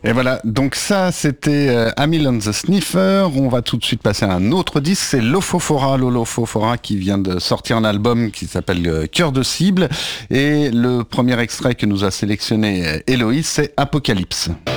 Et voilà, donc ça c'était Amyl and the Sniffer. On va tout de suite passer à un autre disque, c'est Lofofora, Lolofofora qui vient de sortir un album qui s'appelle Cœur de cible. Et le premier extrait que nous a sélectionné Héloïse, c'est Apocalypse.